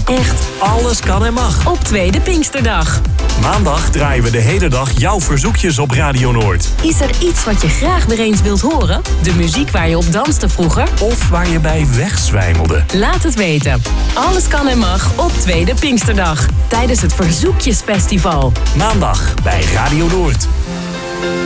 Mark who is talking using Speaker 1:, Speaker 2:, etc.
Speaker 1: Echt alles kan en mag. Op Tweede Pinksterdag.
Speaker 2: Maandag draaien we de hele dag jouw verzoekjes op Radio Noord.
Speaker 1: Is er iets wat je graag weer eens wilt horen? De muziek waar je op danste vroeger?
Speaker 2: Of waar je bij wegzwijmelde?
Speaker 1: Laat het weten. Alles kan en mag op Tweede Pinksterdag. Tijdens het Verzoekjesfestival.
Speaker 2: Maandag bij Radio Noord.